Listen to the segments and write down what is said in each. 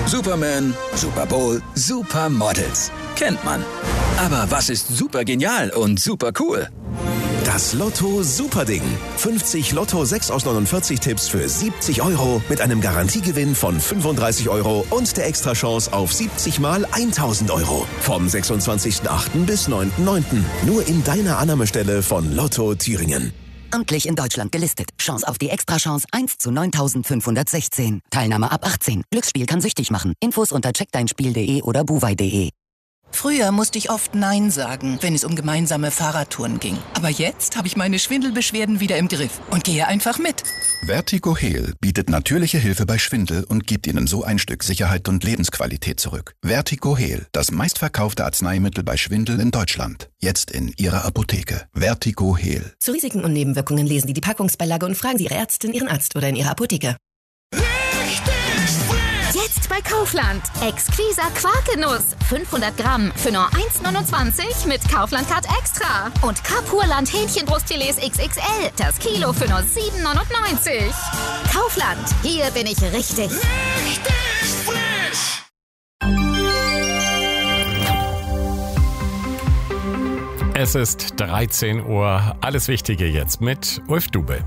Superman, Super Bowl, Supermodels. Kennt man. Aber was ist super genial und super cool? Das Lotto Superding. 50 Lotto 6 aus 49 Tipps für 70 € mit einem Garantiegewinn von 35 € und der Extrachance auf 70 mal 1000 €. Vom 26.08. bis 9.09. Nur in deiner Annahmestelle von Lotto Thüringen. Amtlich in Deutschland gelistet. Chance auf die Extrachance 1 zu 9516. Teilnahme ab 18. Glücksspiel kann süchtig machen. Infos unter checkdeinspiel.de oder buwei.de. Früher musste ich oft Nein sagen, wenn es um gemeinsame Fahrradtouren ging. Aber jetzt habe ich meine Schwindelbeschwerden wieder im Griff und gehe einfach mit. Vertigo Heal bietet natürliche Hilfe bei Schwindel und gibt Ihnen so ein Stück Sicherheit und Lebensqualität zurück. Vertigo Heal, das meistverkaufte Arzneimittel bei Schwindel in Deutschland. Jetzt in Ihrer Apotheke. Vertigo Heal. Zu Risiken und Nebenwirkungen lesen Sie die Packungsbeilage und fragen Sie Ihre Ärztin, Ihren Arzt oder in Ihrer Apotheke. Jetzt bei Kaufland. Exquiser Quarkenuss. 500 Gramm für nur 1,29 mit Kaufland-Card Extra. Und Kapurland Hähnchenbrustfilets XXL. Das Kilo für nur 7,99. Kaufland. Hier bin ich richtig. Richtig frisch. Es ist 13 Uhr. Alles Wichtige jetzt mit Ulf Dube.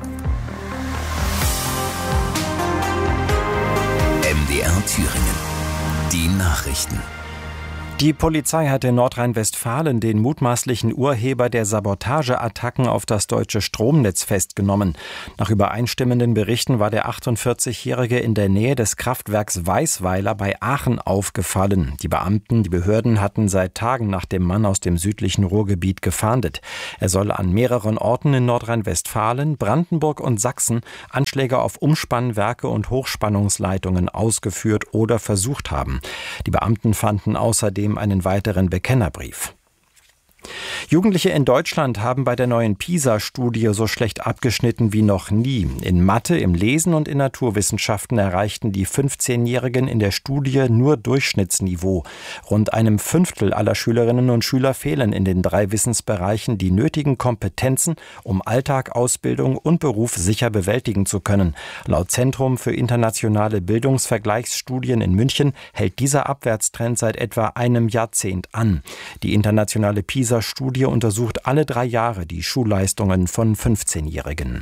MDR Thüringen. Die Nachrichten. Die Polizei hat in Nordrhein-Westfalen den mutmaßlichen Urheber der Sabotageattacken auf das deutsche Stromnetz festgenommen. Nach übereinstimmenden Berichten war der 48-Jährige in der Nähe des Kraftwerks Weißweiler bei Aachen aufgefallen. Die Behörden hatten seit Tagen nach dem Mann aus dem südlichen Ruhrgebiet gefahndet. Er soll an mehreren Orten in Nordrhein-Westfalen, Brandenburg und Sachsen Anschläge auf Umspannwerke und Hochspannungsleitungen ausgeführt oder versucht haben. Die Beamten fanden außerdem einen weiteren Bekennerbrief. Jugendliche in Deutschland haben bei der neuen PISA-Studie so schlecht abgeschnitten wie noch nie. In Mathe, im Lesen und in Naturwissenschaften erreichten die 15-Jährigen in der Studie nur Durchschnittsniveau. Rund einem Fünftel aller Schülerinnen und Schüler fehlen in den 3 Wissensbereichen die nötigen Kompetenzen, um Alltag, Ausbildung und Beruf sicher bewältigen zu können. Laut Zentrum für internationale Bildungsvergleichsstudien in München hält dieser Abwärtstrend seit etwa einem Jahrzehnt an. Die internationale PISA-Studie untersucht alle 3 Jahre die Schulleistungen von 15-Jährigen.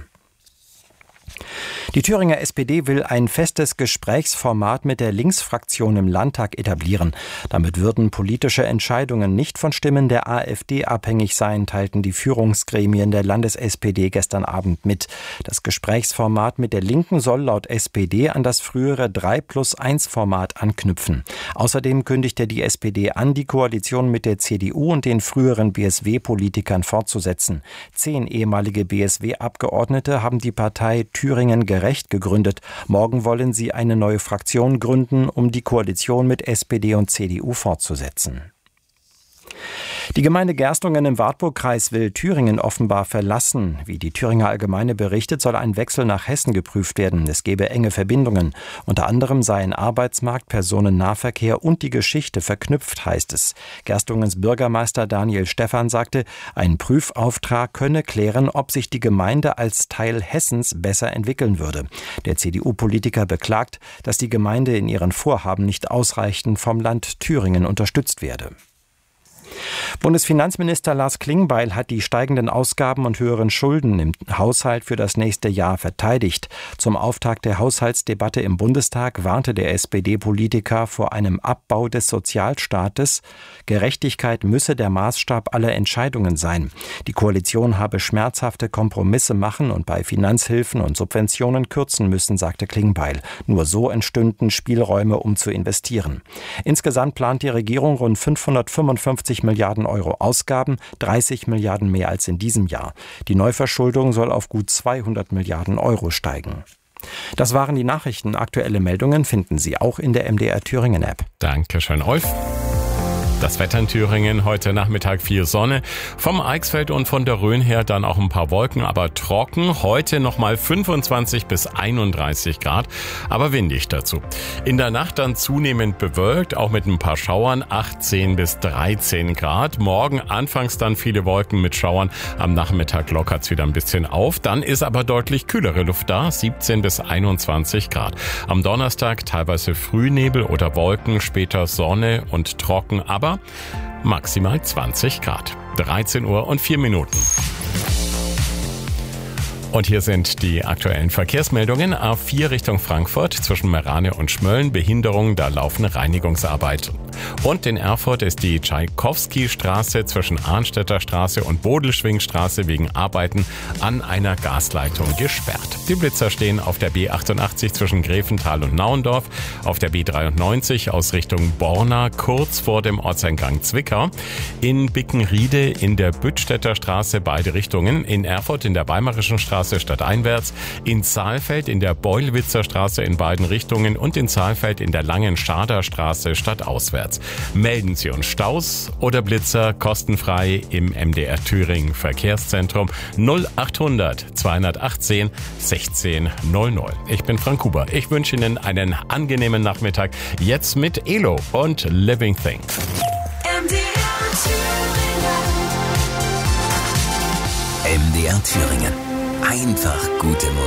Die Thüringer SPD will ein festes Gesprächsformat mit der Linksfraktion im Landtag etablieren. Damit würden politische Entscheidungen nicht von Stimmen der AfD abhängig sein, teilten die Führungsgremien der Landes-SPD gestern Abend mit. Das Gesprächsformat mit der Linken soll laut SPD an das frühere 3+1-Format anknüpfen. Außerdem kündigte die SPD an, die Koalition mit der CDU und den früheren BSW-Politikern fortzusetzen. 10 ehemalige BSW-Abgeordnete haben die Partei Thüringen gerecht gegründet. Morgen wollen sie eine neue Fraktion gründen, um die Koalition mit SPD und CDU fortzusetzen. Die Gemeinde Gerstungen im Wartburgkreis will Thüringen offenbar verlassen. Wie die Thüringer Allgemeine berichtet, soll ein Wechsel nach Hessen geprüft werden. Es gebe enge Verbindungen. Unter anderem seien Arbeitsmarkt, Personennahverkehr und die Geschichte verknüpft, heißt es. Gerstungens Bürgermeister Daniel Stephan sagte, ein Prüfauftrag könne klären, ob sich die Gemeinde als Teil Hessens besser entwickeln würde. Der CDU-Politiker beklagt, dass die Gemeinde in ihren Vorhaben nicht ausreichend vom Land Thüringen unterstützt werde. Bundesfinanzminister Lars Klingbeil hat die steigenden Ausgaben und höheren Schulden im Haushalt für das nächste Jahr verteidigt. Zum Auftakt der Haushaltsdebatte im Bundestag warnte der SPD-Politiker vor einem Abbau des Sozialstaates. Gerechtigkeit müsse der Maßstab aller Entscheidungen sein. Die Koalition habe schmerzhafte Kompromisse machen und bei Finanzhilfen und Subventionen kürzen müssen, sagte Klingbeil. Nur so entstünden Spielräume, um zu investieren. Insgesamt plant die Regierung rund 555 Milliarden Euro Ausgaben, 30 Milliarden mehr als in diesem Jahr. Die Neuverschuldung soll auf gut 200 Milliarden Euro steigen. Das waren die Nachrichten. Aktuelle Meldungen finden Sie auch in der MDR Thüringen App. Dankeschön, Ulf. Das Wetter in Thüringen heute Nachmittag viel Sonne. Vom Eichsfeld und von der Rhön her dann auch ein paar Wolken, aber trocken. Heute nochmal 25 bis 31 Grad, aber windig dazu. In der Nacht dann zunehmend bewölkt, auch mit ein paar Schauern, 18 bis 13 Grad. Morgen anfangs dann viele Wolken mit Schauern. Am Nachmittag lockert's wieder ein bisschen auf. Dann ist aber deutlich kühlere Luft da, 17 bis 21 Grad. Am Donnerstag teilweise Frühnebel oder Wolken, später Sonne und trocken, aber maximal 20 Grad. 13 Uhr und 4 Minuten. Und hier sind die aktuellen Verkehrsmeldungen. A4 Richtung Frankfurt zwischen Merane und Schmölln. Behinderung, da laufen Reinigungsarbeiten. Und in Erfurt ist die Tschaikowski-Straße zwischen Arnstädter Straße und Bodelschwingstraße wegen Arbeiten an einer Gasleitung gesperrt. Die Blitzer stehen auf der B88 zwischen Greventhal und Nauendorf, auf der B93 aus Richtung Borna kurz vor dem Ortseingang Zwickau, in Bickenriede in der Büttstädter Straße beide Richtungen, in Erfurt in der Weimarischen Straße stadteinwärts, in Saalfeld in der Beulwitzer Straße in beiden Richtungen und in Saalfeld in der Langen-Schader Straße stadtauswärts. Melden Sie uns Staus oder Blitzer kostenfrei im MDR Thüringen Verkehrszentrum 0800 218 1600. Ich bin Frank Huber. Ich wünsche Ihnen einen angenehmen Nachmittag. Jetzt mit Elo und Living Thing. MDR Thüringen. Einfach gute Musik.